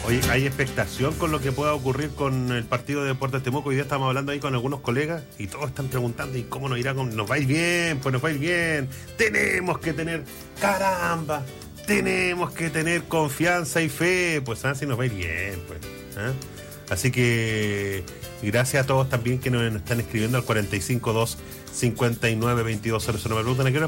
Oye, hay expectación con lo que pueda ocurrir con el partido de Deportes Temuco. Hoy día estamos hablando ahí con algunos colegas y todos están preguntando, ¿y cómo nos irá? Nos va a ir bien, pues nos va a ir bien. Tenemos que tener, caramba, tenemos que tener confianza y fe, pues así nos va a ir bien, pues. Así que gracias a todos también que nos están escribiendo al 452-592200. Me preguntan a qué hora